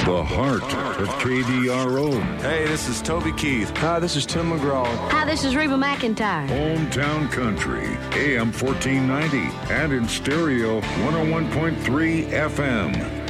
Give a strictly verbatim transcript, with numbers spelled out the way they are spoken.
The heart of K D R O. Hey, this is Toby Keith. Hi, this is Tim McGraw. Hi, this is Reba McEntire. Hometown Country, A M fourteen ninety, and in stereo one oh one point three F M.